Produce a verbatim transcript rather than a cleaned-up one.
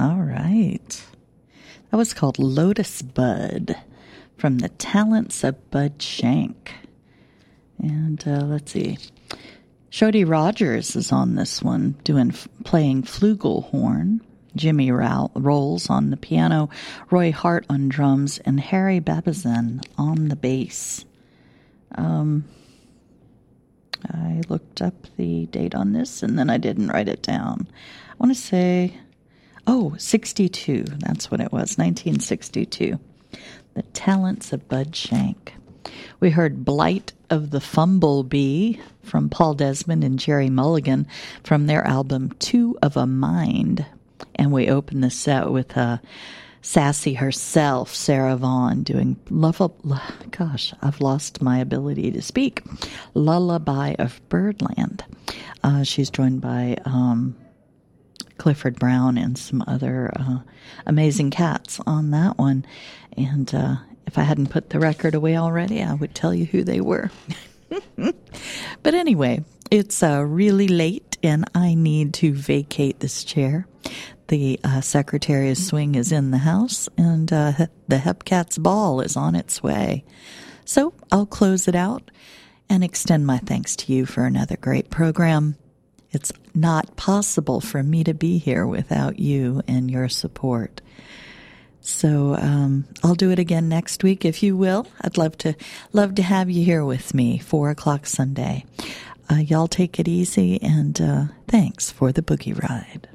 All right. That was called Lotus Bud from the Talents of Bud Shank. And uh, let's see. Shody Rogers is on this one, doing playing flugelhorn. Jimmy Rowell Rolls on the piano, Roy Hart on drums, and Harry Babazan on the bass. Um, I looked up the date on this, and then I didn't write it down. I want to say, oh, sixty-two. That's what it was, nineteen sixty-two. The Talents of Bud Shank. We heard Blight of the Fumblebee from Paul Desmond and Jerry Mulligan from their album Two of a Mind. And we opened the set with uh, Sassy herself, Sarah Vaughan, doing, love, gosh, I've lost my ability to speak, Lullaby of Birdland. Uh, she's joined by um, Clifford Brown and some other uh, amazing cats on that one. And uh, if I hadn't put the record away already, I would tell you who they were. But anyway, it's uh, really late and I need to vacate this chair. The uh, Secretary of Swing is in the house, and uh, the Hepcats Ball is on its way. So I'll close it out and extend my thanks to you for another great program. It's not possible for me to be here without you and your support. So um, I'll do it again next week, if you will. I'd love to love to have you here with me, four o'clock Sunday. Uh, y'all take it easy, and uh, thanks for the boogie ride.